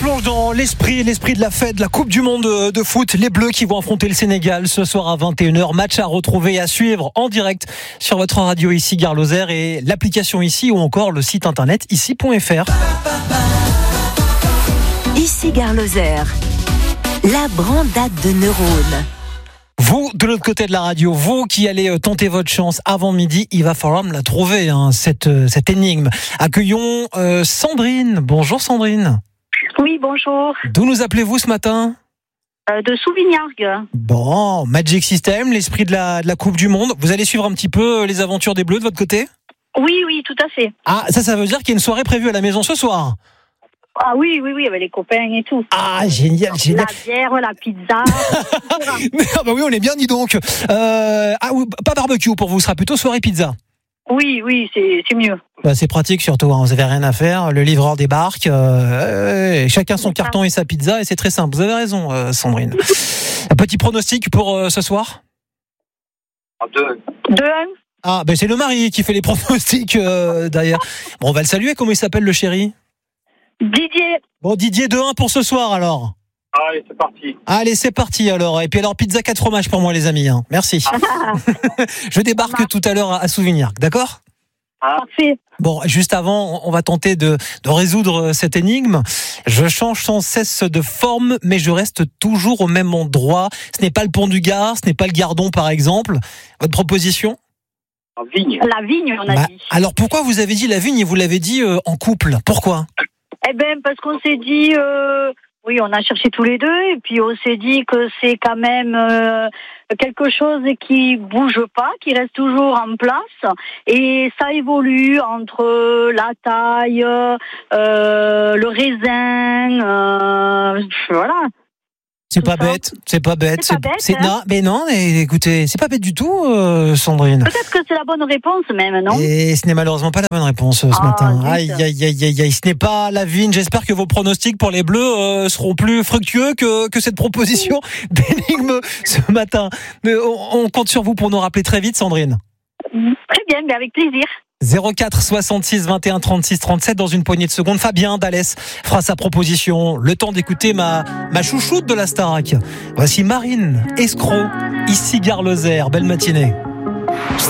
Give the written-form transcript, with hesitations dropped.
plonge dans l'esprit de la fête, de la Coupe du Monde de foot. Les Bleus qui vont affronter le Sénégal ce soir à 21h. Match à retrouver et à suivre en direct sur votre radio ici Gare Lozère et l'application ici ou encore le site internet ici.fr. Ici Gare Lozère, la brandade de neurones. Vous, de l'autre côté de la radio, vous qui allez tenter votre chance avant midi, il va falloir me la trouver, cette énigme. Accueillons Sandrine. Bonjour Sandrine. Oui, bonjour. D'où nous appelez-vous ce matin ? De Souvignargues. Bon, Magic System, l'esprit de la Coupe du Monde. Vous allez suivre un petit peu les aventures des Bleus de votre côté ? Oui, tout à fait. Ah, ça veut dire qu'il y a une soirée prévue à la maison ce soir ? Ah oui, avec les copains et tout. Ah, génial. La bière, la pizza, etc. Ah bah oui, on est bien, dis donc. Pas barbecue pour vous, ce sera plutôt soirée pizza. Oui, c'est mieux. Bah, c'est pratique surtout, vous avez rien à faire. Le livreur débarque, chacun son carton et sa pizza, et c'est très simple. Vous avez raison, Sandrine. Un petit pronostic pour ce soir ? 2-1. Ah, ben c'est le mari qui fait les pronostics derrière. Bon, on va le saluer. Comment il s'appelle le chéri ? Didier. Bon, Didier, 2-1 pour ce soir alors. Allez, c'est parti. Allez, c'est parti alors. Et puis alors, pizza 4 fromages pour moi, les amis. Merci. Je débarque tout à l'heure à Souvignargues, d'accord ? Parfait. Bon, juste avant, on va tenter de résoudre cette énigme. Je change sans cesse de forme, mais je reste toujours au même endroit. Ce n'est pas le pont du Gard, ce n'est pas le Gardon, par exemple. Votre proposition ? La vigne. La vigne, on a dit. Alors, pourquoi vous avez dit la vigne et vous l'avez dit en couple ? Pourquoi ? Eh ben, parce qu'on s'est dit... Oui, on a cherché tous les deux, et puis on s'est dit que c'est quand même quelque chose qui bouge pas, qui reste toujours en place, et ça évolue entre la taille, le raisin, voilà. C'est pas bête. C'est pas bête, hein. Non, mais écoutez, c'est pas bête du tout, Sandrine. Peut-être que c'est la bonne réponse même, non ? Et ce n'est malheureusement pas la bonne réponse ce matin. Aïe, ce n'est pas la vigne. J'espère que vos pronostics pour les Bleus seront plus fructueux que cette proposition d'énigme ce matin. Mais on compte sur vous pour nous rappeler très vite, Sandrine. Très bien, mais avec plaisir. 04 66 21 36 37 dans une poignée de secondes. Fabien d'Alès fera sa proposition. Le temps d'écouter ma chouchoute de la Starac. Voici Marine Escroc, ici Gare Lozère. Belle matinée.